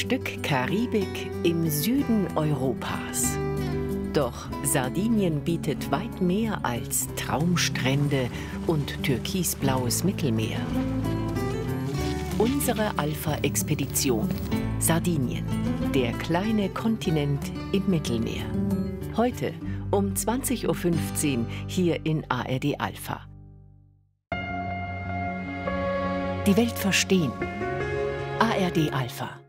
Stück Karibik im Süden Europas. Doch Sardinien bietet weit mehr als Traumstrände und türkisblaues Mittelmeer. Unsere Alpha-Expedition. Sardinien, der kleine Kontinent im Mittelmeer. Heute um 20:15 Uhr hier in ARD Alpha. Die Welt verstehen. ARD Alpha.